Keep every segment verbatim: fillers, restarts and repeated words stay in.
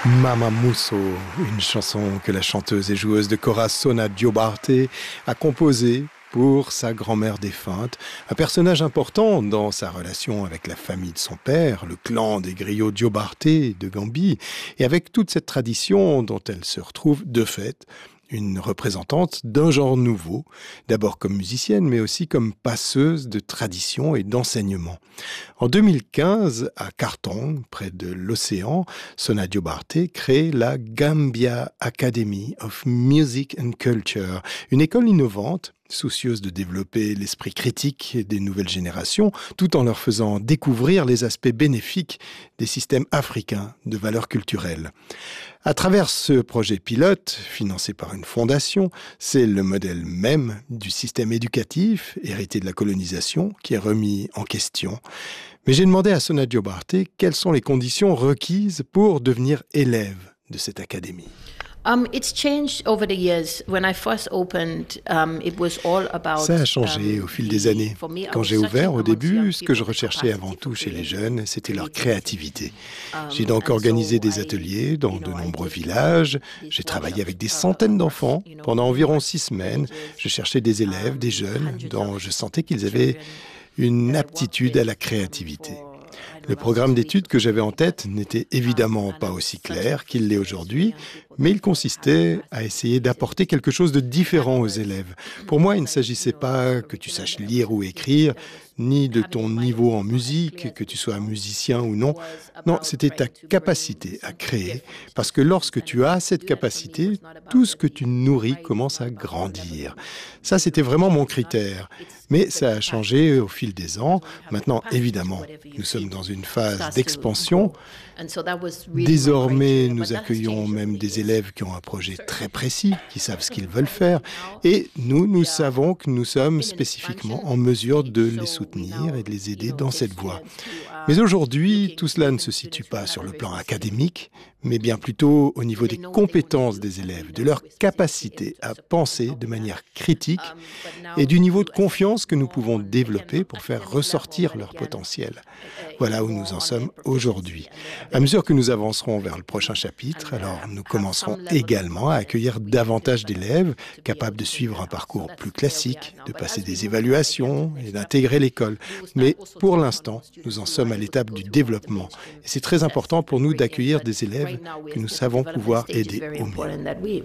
Mama Musso, une chanson que la chanteuse et joueuse de kora Sona Diobarte a composée pour sa grand-mère défunte, un personnage important dans sa relation avec la famille de son père, le clan des griots Diobarte de Gambie, et avec toute cette tradition dont elle se retrouve de fait une représentante d'un genre nouveau, d'abord comme musicienne, mais aussi comme passeuse de tradition et d'enseignement. En deux mille quinze, à Kartong, près de l'océan, Sona Diobarte crée la Gambia Academy of Music and Culture, une école innovante, soucieuse de développer l'esprit critique des nouvelles générations, tout en leur faisant découvrir les aspects bénéfiques des systèmes africains de valeurs culturelles. À travers ce projet pilote, financé par une fondation, c'est le modèle même du système éducatif, hérité de la colonisation, qui est remis en question. Mais j'ai demandé à Sona Diobarte quelles sont les conditions requises pour devenir élève de cette académie. Um, it's changed over the years. When I first opened, um, it was all about. Ça a changé au fil des années. Quand j'ai ouvert, au début, ce que je recherchais avant tout chez les jeunes, c'était leur créativité. J'ai donc organisé des ateliers dans de nombreux villages. J'ai travaillé avec des centaines d'enfants. Pendant environ six semaines, je cherchais des élèves, des jeunes, dont je sentais qu'ils avaient une aptitude à la créativité. Le programme d'études que j'avais en tête n'était évidemment pas aussi clair qu'il l'est aujourd'hui, mais il consistait à essayer d'apporter quelque chose de différent aux élèves. Pour moi, il ne s'agissait pas que tu saches lire ou écrire, ni de ton niveau en musique, que tu sois un musicien ou non. Non, c'était ta capacité à créer, parce que lorsque tu as cette capacité, tout ce que tu nourris commence à grandir. Ça, c'était vraiment mon critère. Mais ça a changé au fil des ans. Maintenant, évidemment, nous sommes dans une phase d'expansion. Désormais, nous accueillons même des élèves qui ont un projet très précis, qui savent ce qu'ils veulent faire. Et nous, nous savons que nous sommes spécifiquement en mesure de les soutenir et de les aider dans cette voie. Mais aujourd'hui, tout cela ne se situe pas sur le plan académique, mais bien plutôt au niveau des compétences des élèves, de leur capacité à penser de manière critique et du niveau de confiance que nous pouvons développer pour faire ressortir leur potentiel. Voilà où nous en sommes aujourd'hui. À mesure que nous avancerons vers le prochain chapitre, alors nous commencerons également à accueillir davantage d'élèves capables de suivre un parcours plus classique, de passer des évaluations et d'intégrer l'école. Mais pour l'instant, nous en sommes à l'étape du développement. Et c'est très important pour nous d'accueillir des élèves que nous savons pouvoir aider au mieux.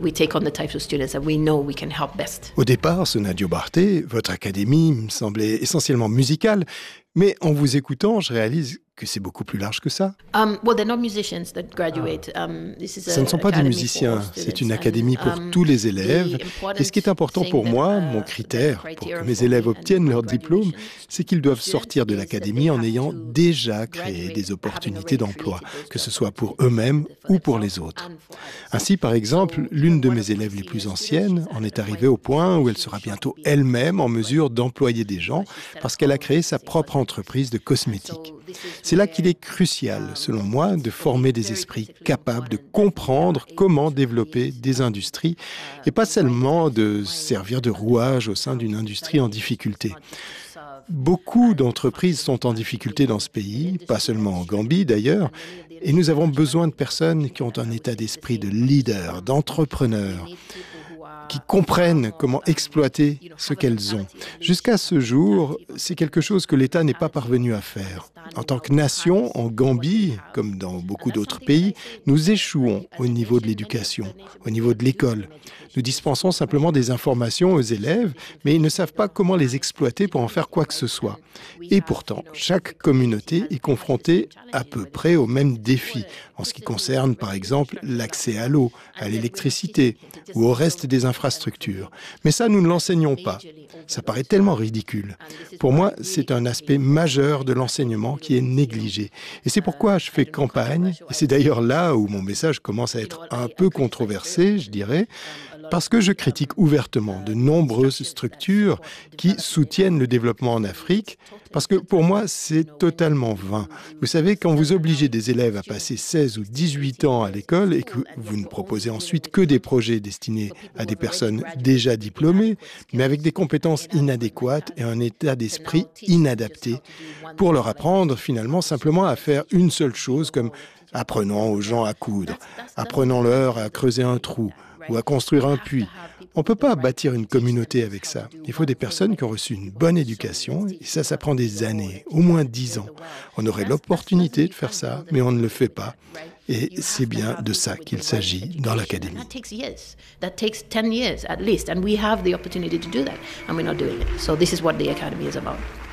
Au départ, Sona Diobarte, votre académie me semblait essentiellement musicale, mais en vous écoutant, je réalise que c'est beaucoup plus large que ça. Um, well, they're not musicians that graduate. Um, this is a Ce ne sont pas des musiciens, c'est une académie pour um, tous les élèves. Et ce qui est important pour moi, mon critère pour que mes élèves obtiennent leur diplôme, c'est qu'ils doivent sortir de l'académie en ayant déjà créé des opportunités d'emploi, que ce soit pour eux-mêmes ou pour les autres. Ainsi, par exemple, l'une de mes élèves les plus anciennes en est arrivée au point où elle sera bientôt elle-même en mesure d'employer des gens parce qu'elle a créé sa propre entreprise de cosmétiques. C'est là qu'il est crucial, selon moi, de former des esprits capables de comprendre comment développer des industries et pas seulement de servir de rouage au sein d'une industrie en difficulté. Beaucoup d'entreprises sont en difficulté dans ce pays, pas seulement en Gambie d'ailleurs, et nous avons besoin de personnes qui ont un état d'esprit de leader, d'entrepreneur, qui comprennent comment exploiter ce qu'elles ont. Jusqu'à ce jour, c'est quelque chose que l'État n'est pas parvenu à faire. En tant que nation, en Gambie, comme dans beaucoup d'autres pays, nous échouons au niveau de l'éducation, au niveau de l'école. Nous dispensons simplement des informations aux élèves, mais ils ne savent pas comment les exploiter pour en faire quoi que ce soit. Et pourtant, chaque communauté est confrontée à peu près aux mêmes défis, en ce qui concerne par exemple l'accès à l'eau, à l'électricité ou au reste des infrastructures. Mais ça, nous ne l'enseignons pas. Ça paraît tellement ridicule. Pour moi, c'est un aspect majeur de l'enseignement qui est négligé. Et c'est pourquoi je fais campagne, et c'est d'ailleurs là où mon message commence à être un peu controversé, je dirais, parce que je critique ouvertement de nombreuses structures qui soutiennent le développement en Afrique, parce que pour moi, c'est totalement vain. Vous savez, quand vous obligez des élèves à passer seize ou dix-huit ans à l'école et que vous ne proposez ensuite que des projets destinés à des personnes déjà diplômées, mais avec des compétences inadéquates et un état d'esprit inadapté, pour leur apprendre finalement simplement à faire une seule chose comme Apprenant aux gens à coudre, apprenant-leur à creuser un trou ou à construire un puits. On ne peut pas bâtir une communauté avec ça. Il faut des personnes qui ont reçu une bonne éducation et ça, ça prend des années, au moins dix ans. On aurait l'opportunité de faire ça, mais on ne le fait pas. Et c'est bien de ça qu'il s'agit dans l'académie. That takes ten years at least, and we have the opportunity to do that, and we're not doing it. So this is what the academy is about.